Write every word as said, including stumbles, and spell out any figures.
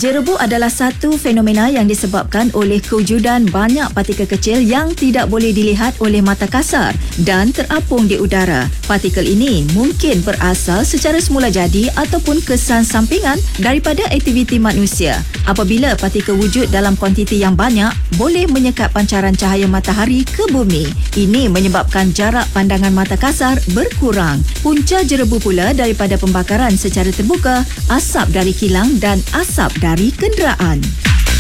Jerebu adalah satu fenomena yang disebabkan oleh kewujudan banyak partikel kecil yang tidak boleh dilihat oleh mata kasar dan terapung di udara. Partikel ini mungkin berasal secara semula jadi ataupun kesan sampingan daripada aktiviti manusia. Apabila partikel wujud dalam kuantiti yang banyak, boleh menyekat pancaran cahaya matahari ke bumi. Ini menyebabkan jarak pandangan mata kasar berkurang. Punca jerebu pula daripada pembakaran secara terbuka, asap dari kilang dan asap dari kenderaan.